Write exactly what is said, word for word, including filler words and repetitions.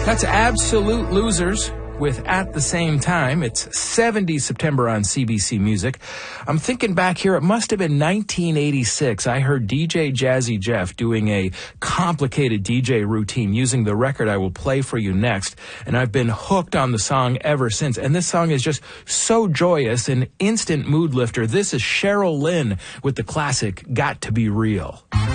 That's Absolute Losers with At the Same Time. It's seventy September on C B C Music. I'm thinking back here, it must have been nineteen eighty-six. I heard D J Jazzy Jeff doing a complicated D J routine using the record I will play for you next, and I've been hooked on the song ever since. And this song is just so joyous, an instant mood lifter. This is Cheryl Lynn with the classic Got to Be Real.